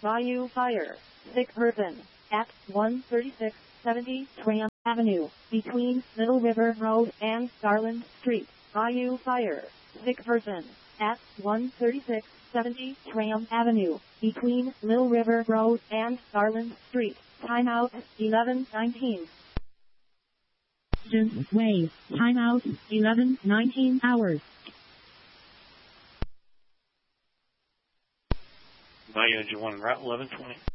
Bayou Fire. Sick person. At 13670 Tram Avenue, between Little River Road and Garland Street. Bayou Fire. Sick person. At 13670 Tram Avenue, between Little River Road and Garland Street. Timeout 11:19. Distance wave. Timeout 11:19 hours. Bayou Engine 1, route 1120.